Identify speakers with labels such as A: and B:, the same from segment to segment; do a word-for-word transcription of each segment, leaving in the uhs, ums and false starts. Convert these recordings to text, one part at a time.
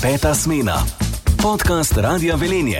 A: Peta smena. Podcast Radia Velenje.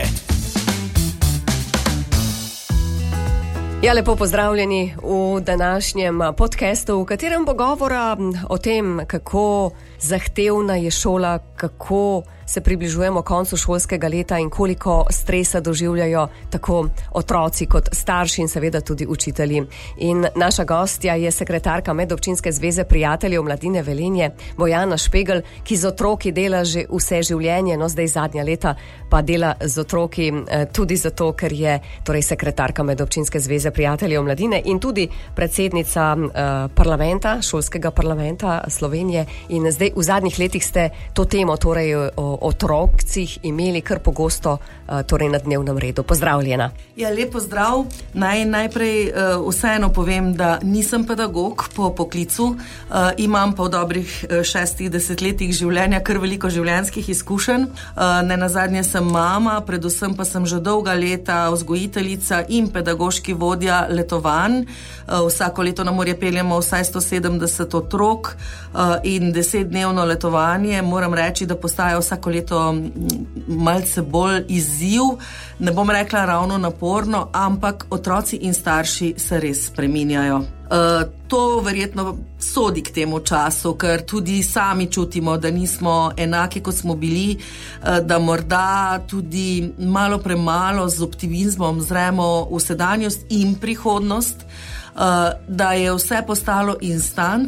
B: Ja, lepo pozdravljeni v današnjem podcastu, v katerem bo govora o tem, kako zahtevna je šola, kako se približujemo koncu šolskega leta in koliko stresa doživljajo tako otroci kot starši in seveda tudi učitelji. In naša gostja je sekretarka Medobčinske zveze prijateljev mladine Velenje, Bojana Špegel, ki z otroki dela že vse življenje, no zdaj zadnja leta pa dela z otroki tudi zato, ker je torej sekretarka Medobčinske zveze prijateljev mladine in tudi predsednica uh, parlamenta, šolskega parlamenta Slovenije. In zdaj v zadnjih letih ste to temo, torej o otrocih, imeli kar pogosto uh, torej na dnevnem redu. Pozdravljena.
C: Ja, lep pozdrav. Naj najprej uh, vseeno povem, da nisem pedagog po poklicu, uh, imam pa v dobrih uh, šestih desetletjih življenja kar veliko življenjskih izkušenj. Uh, ne nazadnje sem mama, predvsem pa sem že dolga leta vzgojiteljica in pedagoški vodja letovanj. Uh, vsako leto na morje peljemo vsaj sto sedemdeset otrok uh, in desetdnevno letovanje. Moram reči, da postaja vsako leto malce bolj izziv, ne bom rekla ravno naporno, ampak otroci in starši se res spreminjajo. Uh, to verjetno sodi k temu času, ker tudi sami čutimo, da nismo enaki, kot smo bili, uh, da morda tudi malo premalo z optimizmom zremo v sedanjost in prihodnost, uh, da je vse postalo instant,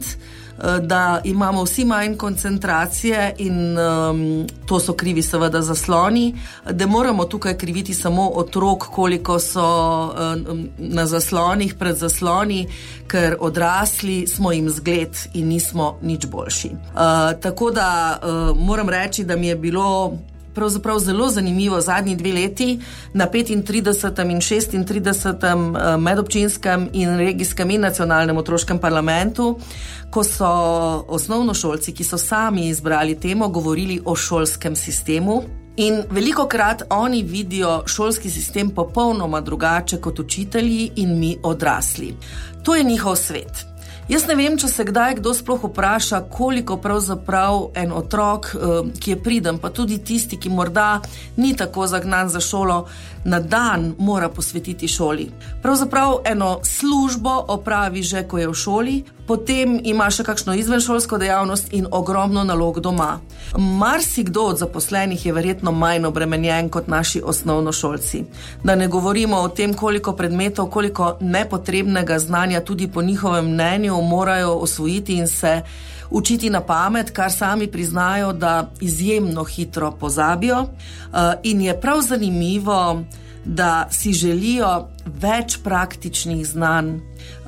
C: da imamo vsi manj koncentracije in um, to so krivi seveda zasloni, da moramo tukaj kriviti samo otrok, koliko so um, na zaslonih, pred zasloni, ker odrasli smo jim zgled in nismo nič boljši. Uh, tako da uh, moram reči, da mi je bilo pravzaprav zelo zanimivo zadnji dve leti na petintridesetem in šestintridesetem medobčinskem in regijskem in nacionalnem otroškem parlamentu, ko so osnovnošolci, ki so sami izbrali temo, govorili o šolskem sistemu. In velikokrat oni vidijo šolski sistem popolnoma drugače kot učitelji in mi odrasli. To je njihov svet. Jaz ne vem, če se kdaj kdo sploh vpraša, koliko pravzaprav en otrok, ki je priden, pa tudi tisti, ki morda ni tako zagnan za šolo, na dan mora posvetiti šoli. Pravzaprav eno službo opravi že, ko je v šoli, potem ima še kakšno izvenšolsko dejavnost in ogromno nalog doma. Marsikdo od zaposlenih je verjetno manj obremenjen kot naši osnovnošolci. Da ne govorimo o tem, koliko predmetov, koliko nepotrebnega znanja tudi po njihovem mnenju morajo osvojiti in se učiti na pamet, kar sami priznajo, da izjemno hitro pozabijo. In je prav zanimivo, da si želijo več praktičnih znanj,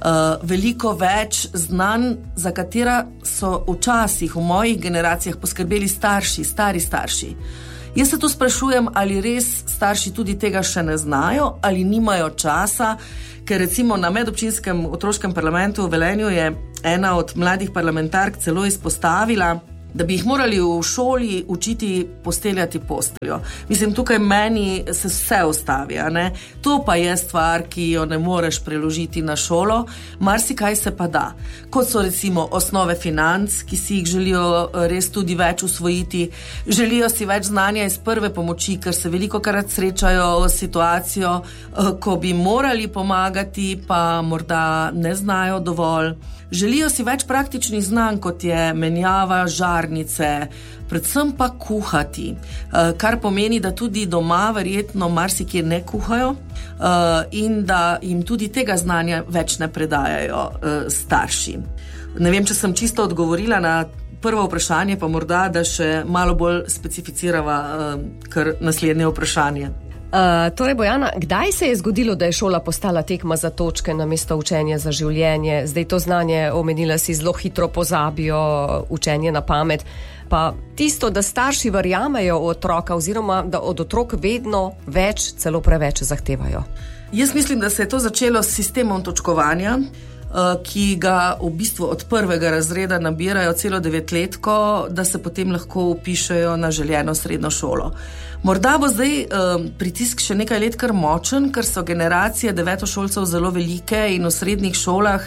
C: veliko več znanj, za katera so včasih v mojih generacijah poskrbeli starši, stari starši. Jaz se tu sprašujem, ali res starši tudi tega še ne znajo, ali nimajo časa, ker recimo na Medobčinskem otroškem parlamentu v Velenju je ena od mladih parlamentark celo izpostavila, da bi jih morali v šoli učiti posteljati posteljo. Mislim, tukaj meni se vse ustavi, a ne? To pa je stvar, ki jo ne moreš preložiti na šolo, marsikaj se pa da. Kot so recimo osnove financ, ki si jih želijo res tudi več usvojiti, želijo si več znanja iz prve pomoči, ker se velikokrat srečajo s situacijo, ko bi morali pomagati, pa morda ne znajo dovolj. Želijo si več praktičnih znanj, kot je menjava žarnice, predvsem pa kuhati, kar pomeni, da tudi doma verjetno marsikje ne kuhajo in da jim tudi tega znanja več ne predajajo starši. Ne vem, če sem čisto odgovorila na prvo vprašanje, pa morda, da še malo bolj specificirava kar naslednje vprašanje.
B: Uh, torej, Bojana, kdaj se je zgodilo, da je šola postala tekma za točke namesto učenja za življenje? Zdaj to znanje, omenila si, zelo hitro pozabijo, učenje na pamet. Pa tisto, da starši verjamejo v otroka oziroma da od otrok vedno več, celo preveč zahtevajo.
C: Jaz mislim, da se je to začelo s sistemom točkovanja, ki ga v bistvu od prvega razreda nabirajo celo devetletko, da se potem lahko vpišejo na željeno srednjo šolo. Morda bo zdaj um, pritisk še nekaj let kar močen, ker so generacije devetošolcev zelo velike in v srednjih šolah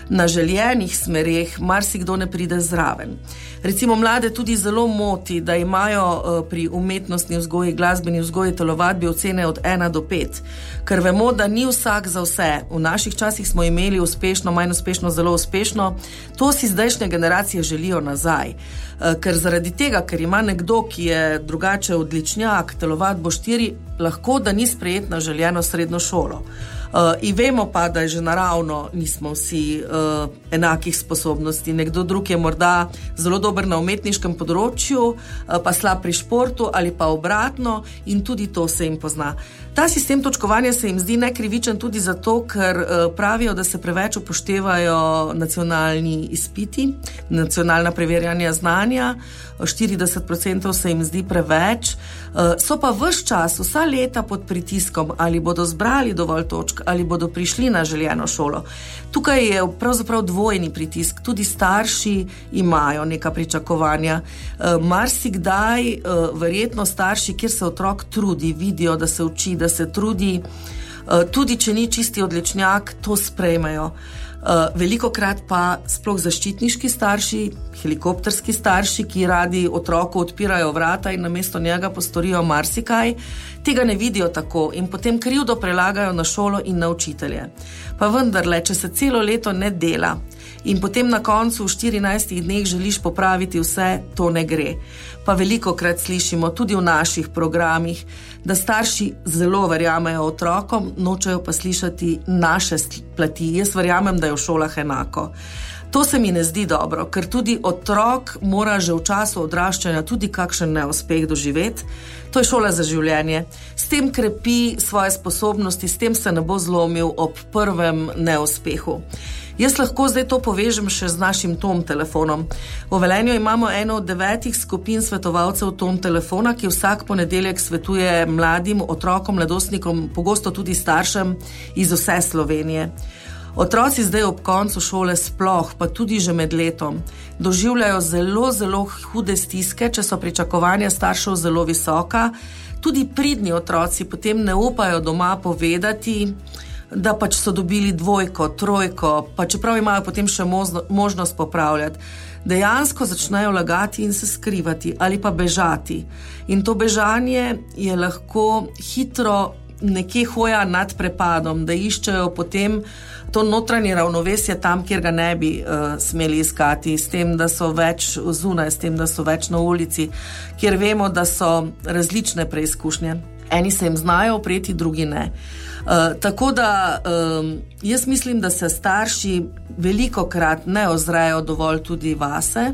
C: na željenih smereh marsikdo ne pride zraven. Recimo mlade tudi zelo moti, da imajo uh, pri umetnostni vzgoji, glasbeni vzgoji, telovadbi ocene od ena do pet, ker vemo, da ni vsak za vse. V naših časih smo imeli uspešno, manj uspešno, zelo uspešno. To si zdajšnje generacije želijo nazaj. Uh, ker zaradi tega, ker ima nekdo, ki je drugače odličnjak, telovadbo štiri, lahko da ni sprejet na željeno srednjo šolo. Uh, in vemo pa, da je že naravno nismo vsi uh, enakih sposobnosti. Nekdo drug je morda zelo dober na umetniškem področju, uh, pa slab pri športu ali pa obratno, in tudi to se jim pozna. Ta sistem točkovanja se jim zdi nekrivičen tudi zato, ker uh, pravijo, da se preveč upoštevajo nacionalni izpiti, nacionalna preverjanja znanja, štirideset procentov se jim zdi preveč, uh, so pa ves čas, vsa leta pod pritiskom, ali bodo zbrali dovolj točk, ali bodo prišli na željeno šolo. Tukaj je pravzaprav dvojni pritisk, tudi starši imajo neka pričakovanja. E, marsikdaj, e, verjetno starši, kjer se otrok trudi, vidijo, da se uči, da se trudi, e, tudi če ni čisti odličnjak, to sprejmejo. Uh, velikokrat pa sploh zaščitniški starši, helikopterski starši, ki radi otroku odpirajo vrata in namesto njega postorijo marsikaj, tega ne vidijo tako in potem krivdo prelagajo na šolo in na učitelje. Pa vendarle, če se celo leto ne dela in potem na koncu v štirinajstih dneh želiš popraviti vse, to ne gre. Pa velikokrat slišimo tudi v naših programih, da starši zelo verjamejo otrokom, nočejo pa slišati naše plati. Jaz verjamem, da je v šolah enako. To se mi ne zdi dobro, ker tudi otrok mora že v času odraščanja tudi kakšen neuspeh doživeti. To je šola za življenje. S tem krepi svoje sposobnosti, s tem se ne bo zlomil ob prvem neuspehu. Jaz lahko zdaj to povežem še z našim Tom telefonom. V Velenju imamo eno od devetih skupin svetovalcev Tom telefona, ki vsak ponedeljek svetuje mladim, otrokom, mladostnikom, pogosto tudi staršem iz vse Slovenije. Otroci zdaj ob koncu šole sploh, pa tudi že med letom, doživljajo zelo, zelo hude stiske, če so pričakovanja staršev zelo visoka. Tudi pridni otroci potem ne upajo doma povedati, da pač so dobili dvojko, trojko, pa čeprav imajo potem še možno, možnost popravljati. Dejansko začnejo lagati in se skrivati ali pa bežati. In to bežanje je lahko hitro nekje hoja nad prepadom, da iščejo potem to notranje ravnovesje tam, kjer ga ne bi uh, smeli iskati, s tem, da so več zunaj, s tem, da so več na ulici, kjer vemo, da so različne preizkušnje. Eni se jim znajo opreti, drugi ne. Uh, tako da um, jaz mislim, da se starši velikokrat ne ozrejo dovolj tudi vase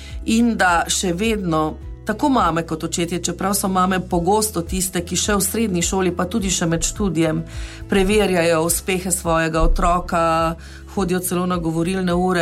C: in da še vedno tako mame kot očetje, čeprav so mame pogosto tiste, ki še v srednji šoli, pa tudi še med študijem, preverjajo uspehe svojega otroka, hodijo celo na govorilne ure.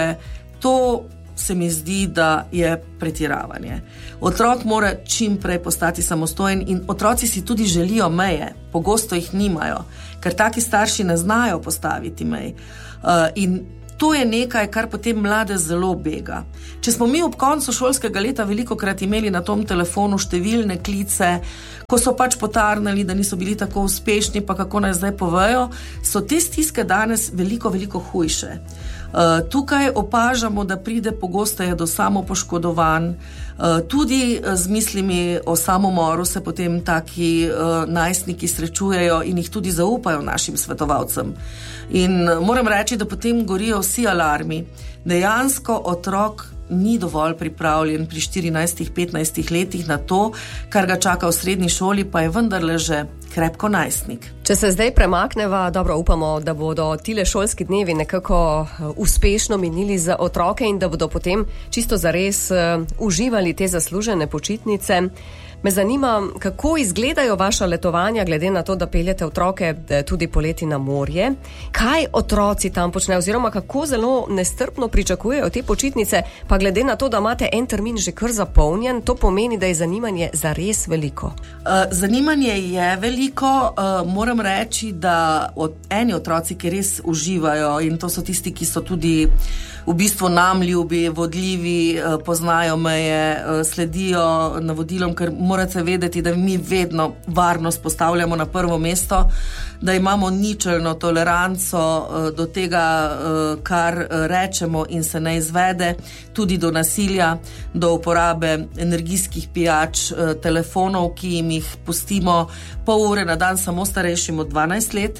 C: To se mi zdi, da je pretiravanje. Otrok mora čim prej postati samostojen in otroci si tudi želijo meje, pogosto jih nimajo, ker taki starši ne znajo postaviti mej. Uh, in To je nekaj, kar potem mlade zelo bega. Če smo mi ob koncu šolskega leta velikokrat imeli na tom telefonu številne klice, ko so pač potarnali, da niso bili tako uspešni, pa kako naj zdaj povejo, so te stiske danes veliko, veliko hujše. Uh, tukaj opažamo, da pride pogosteje do samopoškodovanj, uh, tudi z mislimi o samomoru se potem taki uh, najstniki srečujejo in jih tudi zaupajo našim svetovalcem. In moram reči, da potem gorijo vsi alarmi. Dejansko otrok ni dovolj pripravljen pri štirinajstih, petnajstih letih na to, kar ga čaka v srednji šoli, pa je vendarle že krepko najstnik.
B: Če se zdaj premakneva, dobro upamo, da bodo tile šolski dnevi nekako uspešno minili za otroke in da bodo potem čisto zares uh, uživali te zaslužene počitnice. Me zanima, kako izgledajo vaša letovanja, glede na to, da peljete otroke tudi poleti na morje. Kaj otroci tam počnejo, oziroma kako zelo nestrpno pričakujejo te počitnice, pa glede na to, da imate en termin že kar zapolnjen, to pomeni, da je zanimanje zares veliko.
C: Uh, zanimanje je veliko, uh, moram reči, da od eni otroci, ki res uživajo, in to so tisti, ki so tudi v bistvu nam ljubi, vodljivi, poznajo meje, sledijo navodilom, ker morate vedeti, da mi vedno varnost postavljamo na prvo mesto, da imamo ničelno toleranco do tega, kar rečemo in se ne izvede, tudi do nasilja, do uporabe energijskih pijač, telefonov, ki jim jih pustimo pol ure na dan samo starejšim od dvanajst let,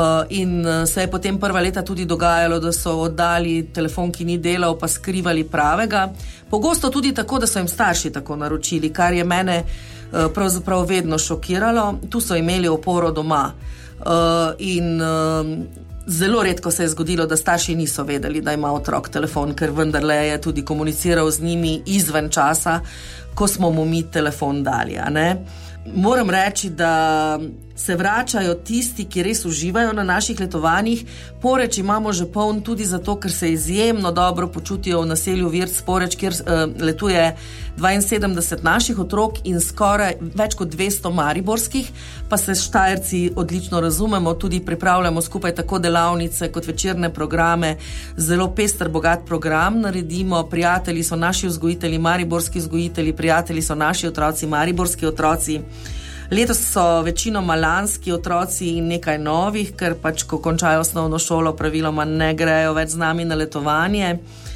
C: in se je potem prva leta tudi dogajalo, da so oddali telefon, ki ni delal, pa skrivali pravega. Pogosto tudi tako, da so jim starši tako naročili, kar je mene pravzaprav vedno šokiralo. Tu so imeli oporo doma. Uh, in uh, zelo redko se je zgodilo, da starši niso vedeli, da ima otrok telefon, ker vendarle je tudi komuniciral z njimi izven časa, ko smo mu mi telefon dali, a ne? Moram reči, da se vračajo tisti, ki res uživajo na naših letovanjih. Poreč imamo že poln tudi zato, ker se izjemno dobro počutijo v naselju Virc Poreč, kjer uh, letuje dvainsedemdeset naših otrok in skoraj več kot dvesto mariborskih, pa se Štajerci odlično razumemo, tudi pripravljamo skupaj tako delavnice kot večerne programe, zelo pester, bogat program naredimo. Prijatelji so naši vzgojitelji, mariborski vzgojitelji, prijatelji so naši otroci, mariborski otroci. Letos so večinoma lanski otroci in nekaj novih, ker pač, ko končajo osnovno šolo, praviloma ne grejo več z nami na letovanje.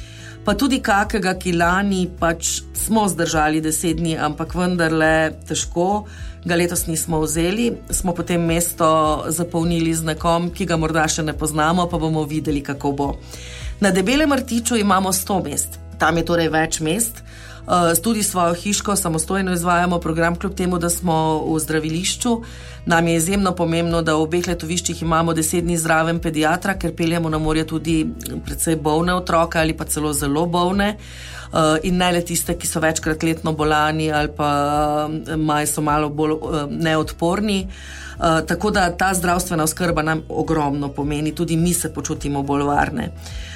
C: Pa tudi kakega, ki lani pač smo zdržali deset dni, ampak vendarle težko, ga letos nismo vzeli. Smo potem mesto zapolnili z nekom, ki ga morda še ne poznamo, pa bomo videli, kako bo. Na Debelem rtiču imamo sto mest. Tam je torej več mest. Uh, tudi svojo hiško samostojno izvajamo program, kljub temu, da smo v zdravilišču. Nam je izjemno pomembno, da v obeh letoviščih imamo deset dni zraven pediatra, ker peljemo na morje tudi precej bolne otroke ali pa celo zelo bolne. Uh, in ne le tiste, ki so večkrat letno bolani ali pa maj so malo bolj uh, neodporni. Uh, tako da ta zdravstvena oskrba nam ogromno pomeni, tudi mi se počutimo bolj varne.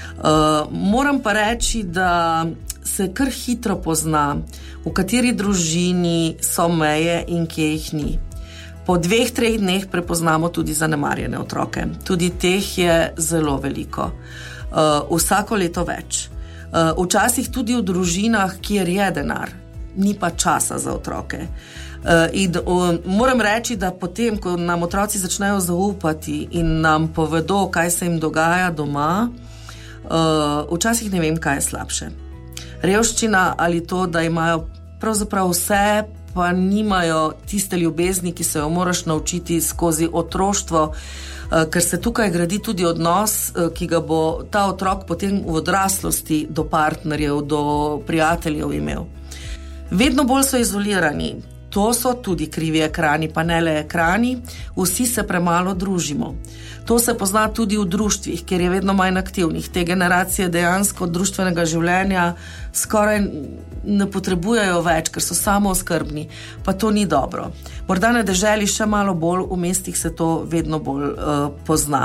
C: Uh, moram pa reči, da se kar hitro pozna, v kateri družini so meje in kje jih ni. Po dveh, treh dneh prepoznamo tudi zanemarjene otroke. Tudi teh je zelo veliko. Uh, vsako leto več. Uh, včasih tudi v družinah, kjer je denar, ni pa časa za otroke. Uh, in, uh, moram reči, da potem, ko nam otroci začnejo zaupati in nam povedo, kaj se jim dogaja doma, uh, včasih ne vem, kaj je slabše. Revščina ali to, da imajo pravzaprav vse, pa nimajo tiste ljubezni, ki se jo moraš naučiti skozi otroštvo, ker se tukaj gradi tudi odnos, ki ga bo ta otrok potem v odraslosti do partnerjev, do prijateljev imel. Vedno bolj so izolirani. To so tudi krivi ekrani, pa ne le ekrani, vsi se premalo družimo. To se pozna tudi v društvih, kjer je vedno manj aktivnih. Te generacije dejansko društvenega življenja skoraj ne potrebujejo več, ker so samooskrbni, pa to ni dobro. Morda na deželi še malo bolj, v mestih se to vedno bolj uh, pozna.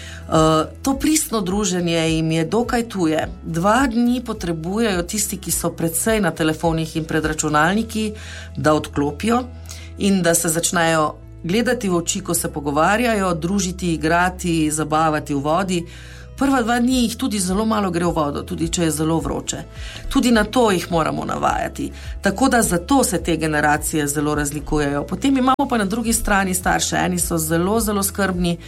C: Uh, to pristno druženje jim je dokaj tuje. Dva dni potrebujejo tisti, ki so predvsej na telefonih in pred računalniki, da odklopijo in da se začnejo gledati v oči, ko se pogovarjajo, družiti, igrati, zabavati v vodi. Prva dva dni jih tudi zelo malo gre v vodo, tudi če je zelo vroče. Tudi na to jih moramo navajati. Tako da zato se te generacije zelo razlikujejo. Potem imamo pa na drugi strani starše. Eni so zelo, zelo skrbni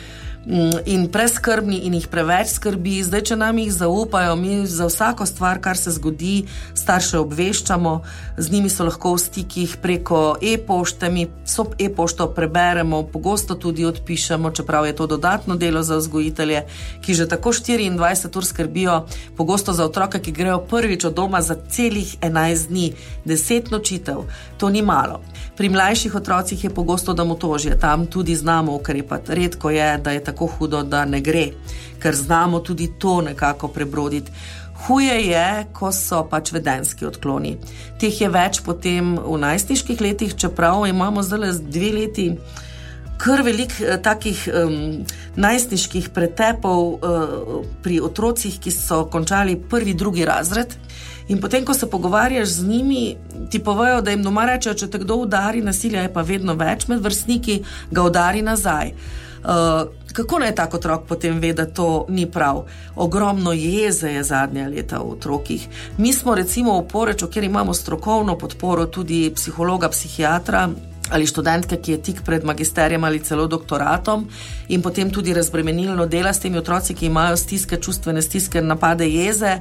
C: in preskrbni in jih preveč skrbi. Zdaj, če nam jih zaupajo, mi za vsako stvar, kar se zgodi, starše obveščamo, z njimi so lahko v stikih preko e-pošte, mi so e-pošto preberemo, pogosto tudi odpišemo, čeprav je to dodatno delo za vzgojitelje, ki že tako štiriindvajset ur skrbijo, pogosto za otroke, ki grejo prvič od doma za celih enajst dni, deset nočitev, to ni malo. Pri mlajših otrocih je pogosto, da mu tožijo, tam tudi znamo ukrepati. Redko je, da je tako hudo, da ne gre, ker znamo tudi to nekako prebroditi. Huje je, ko so pač vedenski odkloni. Teh je več potem v najstniških letih, čeprav imamo zdaj dve leti kar velik takih um, najstniških pretepov uh, pri otrocih, ki so končali prvi, drugi razred. In potem, ko se pogovarjaš z njimi, ti povejo, da jim doma rečejo, če te kdo udari, nasilja je pa vedno več med vrstniki, ga udari nazaj. Uh, kako naj tak otrok potem ve, da to ni prav? Ogromno jeze je zadnja leta v otrokih. Mi smo recimo v Poreču, kjer imamo strokovno podporo tudi psihologa, psihiatra ali študentke, ki je tik pred magisterijem ali celo doktoratom in potem tudi razbremenilno dela s temi otroci, ki imajo stiske, čustvene stiske, napade jeze,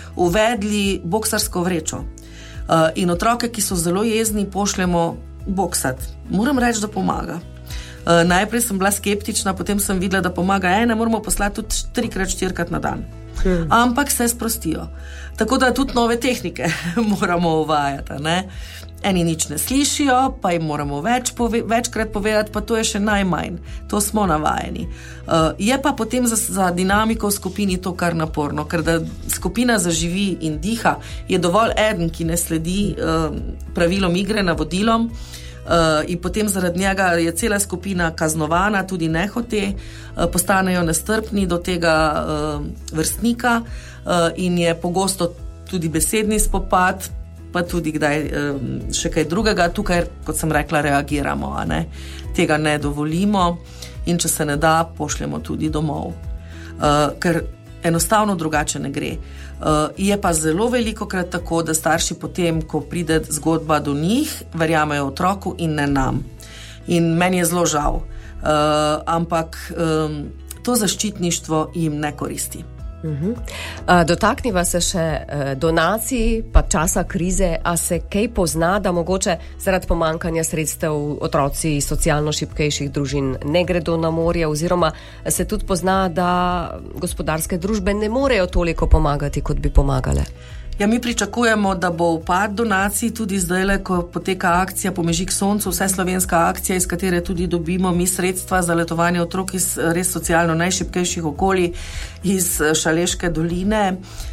C: uvedli boksarsko vrečo. Uh, in otroke, ki so zelo jezni, pošljemo boksat. Moram reči, da pomaga. Uh, najprej sem bila skeptična, potem sem videla, da pomaga. Ene moramo poslati tudi trikrat, štirikrat na dan. Hmm. Ampak se sprostijo. Tako da tudi nove tehnike moramo uvajati, ne? Eni nič ne slišijo, pa jim moramo več pove, večkrat povedati, pa to je še najmanj. To smo navajeni. Uh, je pa potem za, za dinamiko v skupini to kar naporno, ker da skupina zaživi in diha, je dovolj eden, ki ne sledi uh, pravilom igre, navodilom, uh, in potem zaradi njega je cela skupina kaznovana, tudi nehote, uh, postanejo nestrpni do tega uh, vrstnika uh, in je pogosto tudi besedni spopad, pa tudi kdaj um, še kaj drugega. Tukaj, kot sem rekla, reagiramo, a ne? Tega ne dovolimo in če se ne da, pošljemo tudi domov. Uh, ker enostavno drugače ne gre. Uh, je pa zelo velikokrat tako, da starši potem, ko pride zgodba do njih, verjamejo otroku in ne nam. In meni je zelo žal. Uh, ampak um, to zaščitništvo jim ne koristi.
B: Uh-huh. Dotakniva se še donacij, pa časa krize, a se kaj pozna, da mogoče zaradi pomankanja sredstev otroci socialno šibkejših družin ne gredo na morje, oziroma se tudi pozna, da gospodarske družbe ne morejo toliko pomagati, kot bi pomagale?
C: Ja, mi pričakujemo, da bo upad donacij tudi zdajle, ko poteka akcija Pomeži k soncu, vse slovenska akcija, iz katere tudi dobimo mi sredstva za letovanje otrok iz res socialno najšibkejših okolij iz Šaleške doline,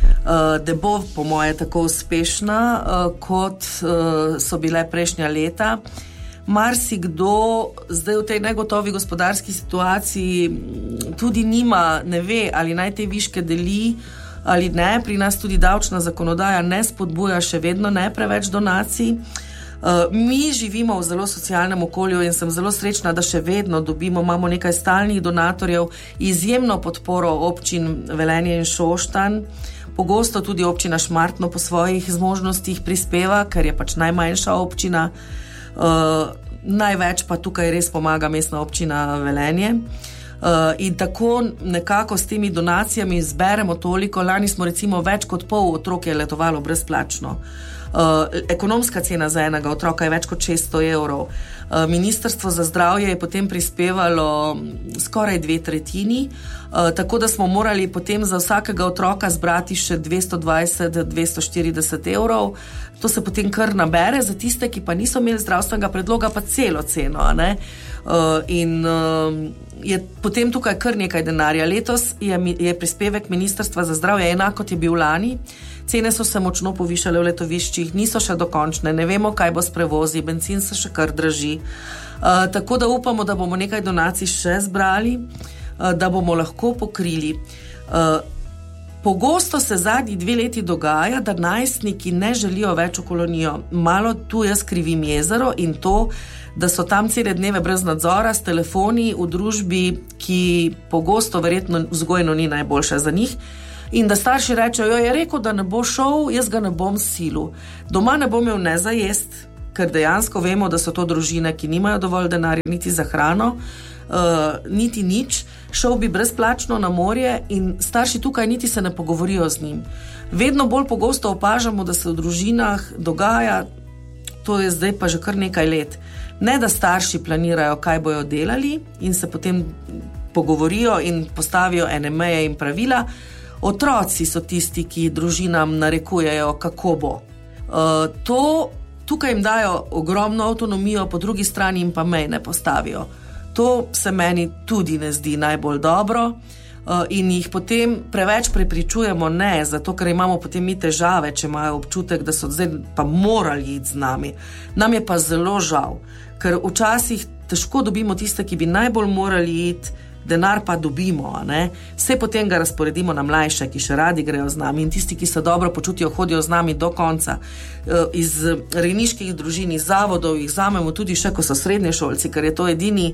C: da bo po moje tako uspešna, kot so bile prejšnja leta. Marsikdo zdaj v tej negotovi gospodarski situaciji tudi nima, ne ve, ali naj te viške deli ali ne. Pri nas tudi davčna zakonodaja ne spodbuja še vedno ne preveč donacij. Uh, mi živimo v zelo socialnem okolju in sem zelo srečna, da še vedno dobimo, imamo nekaj stalnih donatorjev, izjemno podporo občin Velenje in Šoštanj. Pogosto tudi občina Šmartno po svojih zmožnostih prispeva, ker je pač najmanjša občina. Uh, največ pa tukaj res pomaga mestna občina Velenje. Uh, in tako nekako s temi donacijami zberemo toliko. Lani smo recimo več kot pol otrok je letovalo brezplačno. Uh, ekonomska cena za enega otroka je več kot šeststo evrov. Uh, Ministrstvo za zdravje je potem prispevalo skoraj dve tretjini, uh, tako da smo morali potem za vsakega otroka zbrati še dvesto dvajset do dvesto štirideset evrov. To se potem kar nabere, za tiste, ki pa niso imeli zdravstvenega predloga, pa celo ceno, a ne? Uh, in uh, je potem tukaj kar nekaj denarja. Letos je, je prispevek Ministrstva za zdravje enak, kot je bil lani. Cene so se močno povišale v letoviščih, niso še dokončne, ne vemo, kaj bo s prevozi, bencin se še kar drži. Uh, tako da upamo, da bomo nekaj donacij še zbrali, uh, da bomo lahko pokrili. Uh, Pogosto se zadnji dve leti dogaja, da najstniki ne želijo več v kolonijo. Malo tu jaz krivim jezero in to, da so tam cele dneve brez nadzora s telefoni v družbi, ki pogosto verjetno vzgojno ni najboljša za njih. In da starši rečejo, jo je rekel, da ne bo šel, jaz ga ne bom silil. Doma ne bom imel ne za jest, ker dejansko vemo, da so to družine, ki nimajo dovolj denarja niti za hrano, Uh, niti nič, šel bi brezplačno na morje in starši tukaj niti se ne pogovorijo z njim. Vedno bolj pogosto opažamo, da se v družinah dogaja, to je zdaj pa že kar nekaj let, ne da starši planirajo, kaj bojo delali in se potem pogovorijo in postavijo ene meje in pravila. Otroci so tisti, ki družinam narekujejo, kako bo. Uh, to, tukaj jim dajo ogromno avtonomijo, po drugi strani jim pa meje ne postavijo. To se meni tudi ne zdi najbolj dobro uh, in jih potem preveč prepričujemo ne, zato ker imamo potem mi težave, če imajo občutek, da so zdaj pa morali iti z nami. Nam je pa zelo žal, ker včasih težko dobimo tiste, ki bi najbolj morali iti, denar pa dobimo, ne? Vse potem ga razporedimo na mlajše, ki še radi grejo z nami in tisti, ki se dobro počutijo, hodijo z nami do konca. Iz rejniških družin, iz zavodov jih vzamemo tudi še, ko so srednješolci, ker je to edini,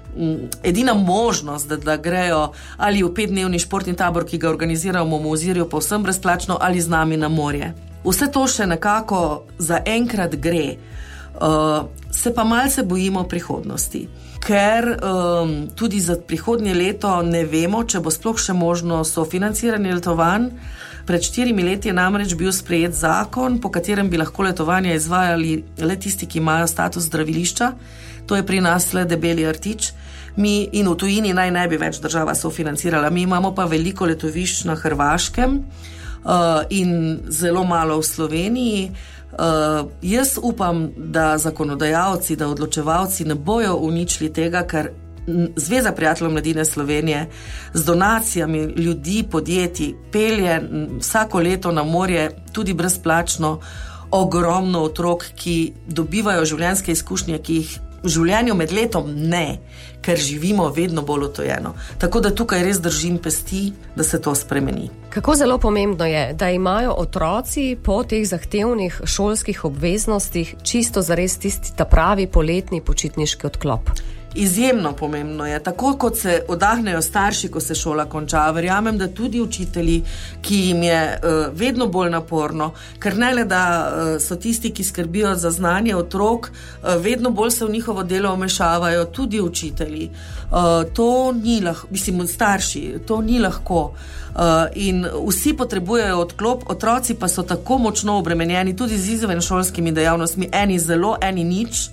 C: edina možnost, da, da grejo ali v petdnevni športni tabor, ki ga organiziramo v Mozirju povsem brezplačno, ali z nami na morje. Vse to še nekako zaenkrat gre. Uh, se pa malce bojimo prihodnosti, ker um, tudi za prihodnje leto ne vemo, če bo sploh še možno sofinanciranje letovanj. Pred štirimi leti je namreč bil sprejet zakon, po katerem bi lahko letovanja izvajali le tisti, ki imajo status zdravilišča. To je pri nas le debeli rtič. Mi in v tujini naj ne bi več država sofinancirala. Mi imamo pa veliko letovišč na Hrvaškem uh, in zelo malo v Sloveniji. Uh, jaz upam, da zakonodajalci, da odločevalci ne bojo uničili tega, ker Zveza prijateljev mladine Slovenije z donacijami ljudi, podjetij pelje vsako leto na morje tudi brezplačno ogromno otrok, ki dobivajo življenjske izkušnje, ki jih v življenju med letom ne, ker živimo vedno bolj otojeno. Tako da tukaj res držim pesti, da se to spremeni.
B: Kako zelo pomembno je, da imajo otroci po teh zahtevnih šolskih obveznostih čisto zares tisti ta pravi poletni počitniški odklop.
C: Izjemno pomembno je, tako kot se oddahnejo starši, ko se šola konča. Verjamem, da tudi učitelji, ki jim je uh, vedno bolj naporno, ker ne le, da uh, so tisti, ki skrbijo za znanje otrok, uh, vedno bolj se v njihovo delo vmešavajo tudi učitelji. Uh, to ni lahko, mislim, starši, to ni lahko. Uh, in vsi potrebujejo odklop, otroci pa so tako močno obremenjeni tudi z izvenšolskimi dejavnostmi, eni zelo, eni nič,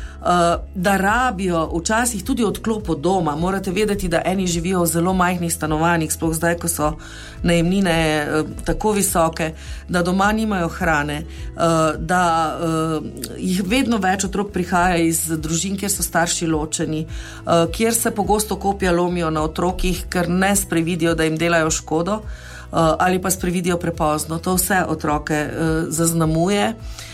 C: da rabijo včasih tudi odklop od doma. Morate vedeti, da eni živijo v zelo majhnih stanovanjih, sploh zdaj, ko so najemnine tako visoke, da doma nimajo hrane, da jih vedno več otrok prihaja iz družin, kjer so starši ločeni, kjer se pogosto kopja lomijo na otrokih, ker ne sprevidijo, da jim delajo škodo, ali pa sprevidijo prepozno. To vse otroke zaznamuje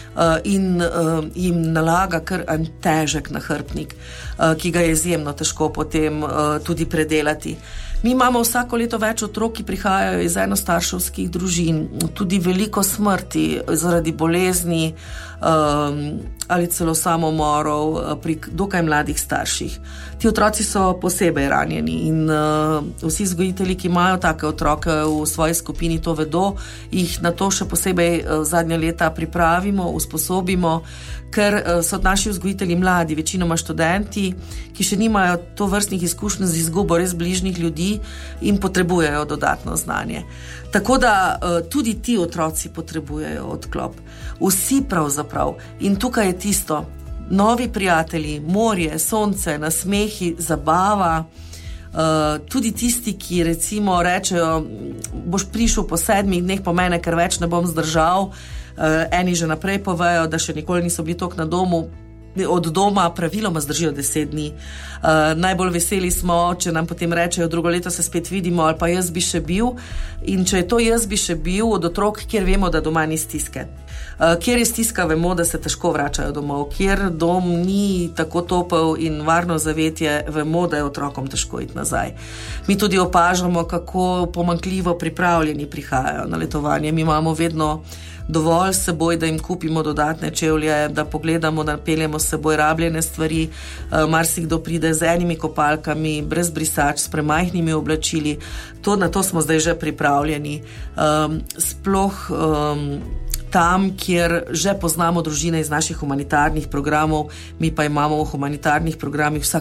C: in uh, jim nalaga kar en težek nahrbtnik, uh, ki ga je izjemno težko potem uh, tudi predelati. Mi imamo vsako leto več otrok, ki prihajajo iz enostarševskih družin, tudi veliko smrti zaradi bolezni um, ali celo samomorov pri dokaj mladih starših. Ti otroci so posebej ranjeni in uh, vsi vzgojitelji, ki imajo take otroke v svoji skupini, to vedo, jih na to še posebej uh, zadnja leta pripravimo, usposobimo, ker uh, so naši vzgojitelji mladi, večinoma študenti, ki še nimajo to vrstnih izkušenj z izgubo res bližnjih ljudi in potrebujejo dodatno znanje. Tako da uh, tudi ti otroci potrebujejo odklop. Vsi pravzaprav. In tukaj je tisto, novi prijatelji, morje, sonce, nasmehi, zabava, uh, tudi tisti, ki recimo rečejo, boš prišel po sedmih dneh po mene, ker več ne bom zdržal, uh, eni že naprej povejo, da še nikoli niso bili toliko na domu, od doma praviloma zdržijo deset dni. Uh, najbolj veseli smo, če nam potem rečejo, drugo leto se spet vidimo, ali pa jaz bi še bil. In če je to jaz bi še bil od otrok, kjer vemo, da doma ni stiske. Uh, kjer je stiska, vemo, da se težko vračajo domov. Kjer dom ni tako topel in varno zavetje, vemo, da je otrokom težko iti nazaj. Mi tudi opažamo, kako pomanjkljivo pripravljeni prihajajo na letovanje. Mi imamo vedno dovolj s seboj, da jim kupimo dodatne čevlje, da pogledamo, da peljemo s seboj rabljene stvari. Uh, marsikdo pride z enimi kopalkami, brez brisač, s premajhnimi oblačili. To, na to smo zdaj že pripravljeni. Um, sploh um, tam, kjer že poznamo družine iz naših humanitarnih programov, mi pa imamo v humanitarnih programih vsak